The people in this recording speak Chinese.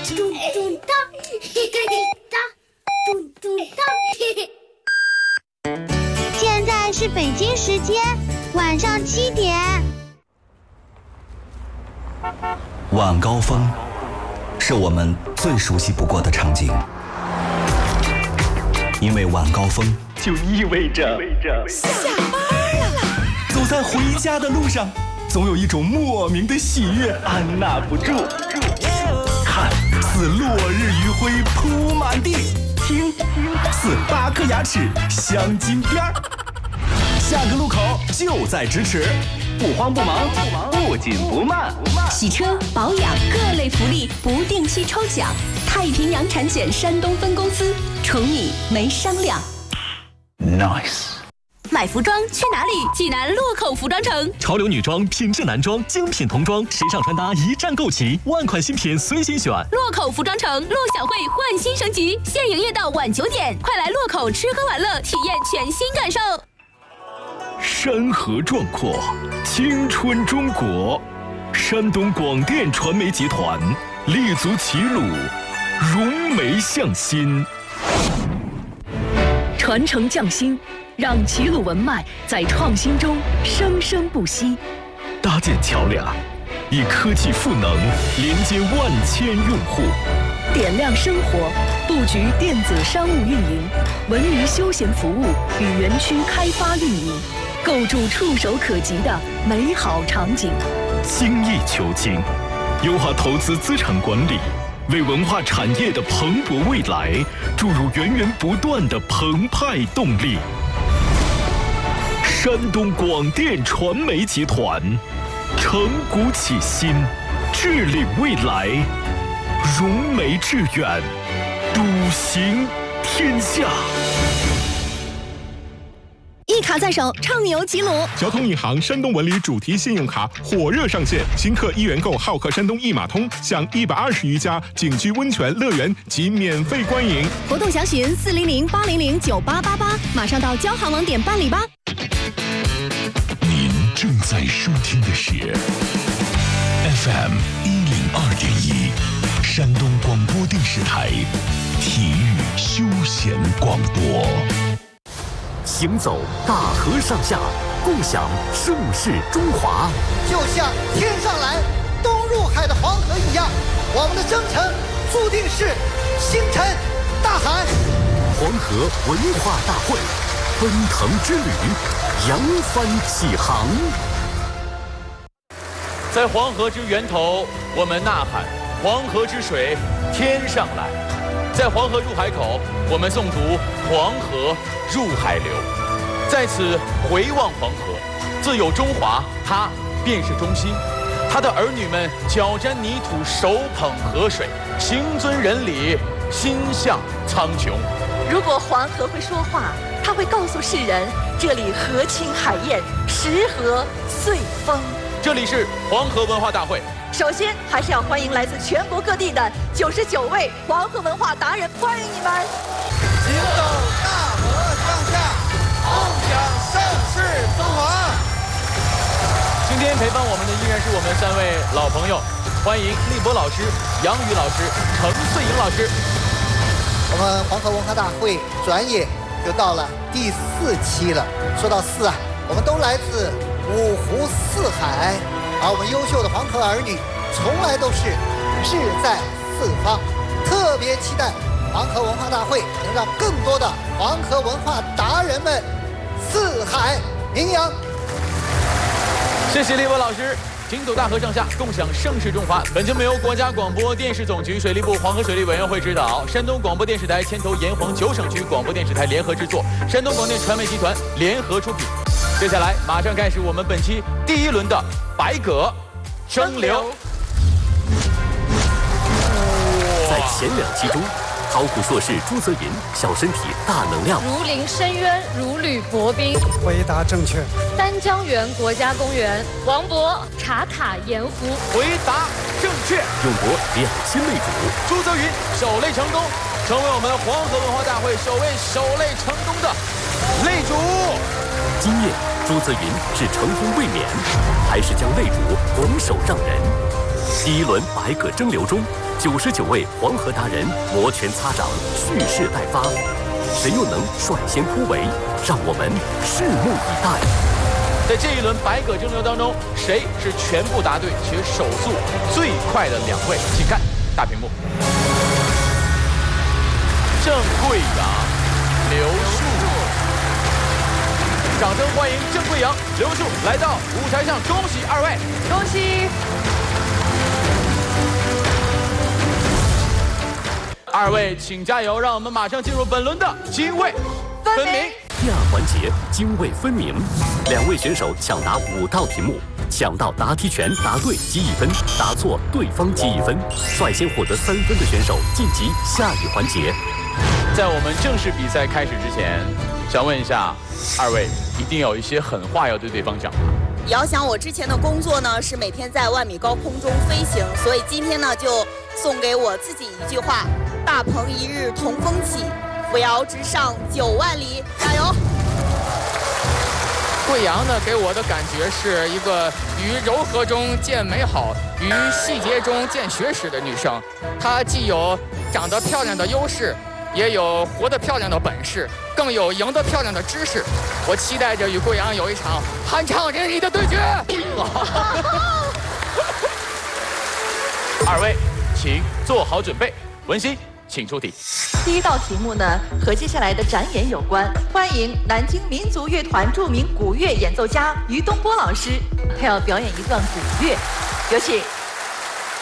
咚咚哒，哒咚咚哒。 现在是北京时间晚上7点。 晚高峰是我们最熟悉不过的场景，因为晚高峰就意味着下班了。 走在回家的路上，总有一种莫名的喜悦按捺不住。看似落日余晖铺满地，听似8颗牙齿镶金边儿。下个路口就在咫尺，不慌不忙，不紧不慢。 洗车保养各类福利不定期抽奖，太平洋产险山东分公司，宠你没商量。 Nice。 买服装去哪里？济南洛口服装城， 潮流女装、品质男装、精品童装、时尚穿搭一站购齐，万款新品随心选。 洛口服装城陆小慧焕新升级，现营业到晚9点，快来洛口吃喝玩乐，体验全新感受。 山河壮阔，青春中国。山东广电传媒集团立足齐鲁，融媒向心， 传承匠心，让齐鲁文脉在创新中生生不息。 搭建桥梁，以科技赋能连接万千用户。 点亮生活，布局电子商务运营、文娱休闲服务与园区开发运营，构筑触手可及的美好场景。 精益求精，优化投资资产管理，为文化产业的蓬勃未来注入源源不断的澎湃动力。山东广电传媒集团，承古启新，治理未来，融媒致远，笃行天下。 一卡在手，畅游齐鲁。 交通银行山东文旅主题信用卡火热上线，新客1元购好客山东一码通，享120余家景区温泉乐园及免费观影。 活动详询400-800-9888，马上到交行网点办理吧。 您正在收听的是 FM 102.1，山东广播电视台体育休闲广播。 行走大河上下，共享盛世中华。 就像天上来东入海的黄河一样，我们的征程注定是星辰大海。 黄河文化大会，奔腾之旅，扬帆起航。 在黄河之源头，我们呐喊：黄河之水天上来。在黄河入海口，我们诵读黄河入海流。在此回望黄河，自有中华，它便是中心。他的儿女们脚沾泥土，手捧河水，行遵人礼，心向苍穹。 如果黄河会说话，它会告诉世人，这里河清海晏，时和岁丰。 这里是黄河文化大会。 首先，还是要欢迎来自全国各地的99位黄河文化达人，欢迎你们！ 行走大河上下，共享盛世中华。 今天陪伴我们的依然是我们3位老朋友，欢迎立波老师、杨宇老师、程穗颖老师。 我们黄河文化大会转眼就到了第4期了。说到4啊，我们都来自5湖4海。而我们优秀的黄河儿女，从来都是志在四方，特别期待黄河文化大会能让更多的黄河文化达人们四海名扬。 谢谢立波老师。行走大河上下，共享盛世中华。本节目由国家广播电视总局水利部黄河水利委员会指导，山东广播电视台牵头沿黄9省区广播电视台联合制作，山东广电传媒集团联合出品。接下来马上开始我们本期第1轮的百舸争流。 在前2期中，考古硕士朱泽云小身体大能量， 如临深渊，如履薄冰。 回答正确。 丹江源国家公园，王博茶卡盐湖。 回答正确。 勇夺2金类主， 朱泽云首类成功，成为我们黄河文化大会首位首类成功的类主。 今夜朱泽云是成功卫冕，还是将擂主拱手让人？ 第一轮百舸争流中，99位黄河达人摩拳擦掌，蓄势待发，谁又能率先突围？让我们拭目以待。 在这一轮百舸争流当中，谁是全部答对且手速最快的2位？请看大屏幕。郑贵阳、刘树，掌声欢迎郑贵阳、刘树来到舞台上，恭喜2位， 恭喜 ！2位请加油，让我们马上进入本轮的泾渭分明。 第2环节泾渭分明，2位选手抢答5道题目，抢到答题权答对积1分，答错对方积1分，率先获得3分的选手晋级下一环节。 在我们正式比赛开始之前，想问一下2位，一定有一些狠话要对对方讲吗？ 遥想我之前的工作呢是每天在10000米高空中飞行，所以今天呢就送给我自己一句话：大鹏一日同风起，扶摇直上9万里，加油！ 贵阳呢给我的感觉是一个于柔和中见美好，于细节中见学识的女生。她既有长得漂亮的优势，也有活得漂亮的本事，更有赢得漂亮的知识。我期待着与贵阳有一场酣畅淋漓的对决。 2位，请做好准备。文心，请出题。 第一道题目呢和接下来的展演有关，欢迎南京民族乐团著名古乐演奏家于东波老师，他要表演一段古乐，有请。